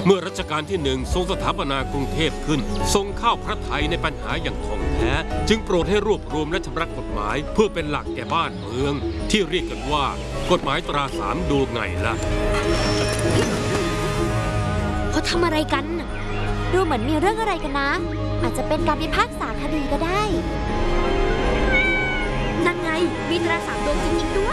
เมื่อรัชกาลที่1ทรงสถาปนากรุงเทพขึ้นทรงเข้าพระทัยในปัญหาอย่างท่องแท้จึงโปรดให้รวบรวมและชำระกฎหมายเพื่อเป็นหลักแก่บ้านเมืองที่เรียกกันว่ากฎหมายตราสามดูไงล่ะเขาทำอะไรกันดูเหมือนมีเรื่องอะไรกันนะอาจจะเป็นการพิพากษาคดีก็ได้นั่นไงมีตราสามดวงจริงๆด้วย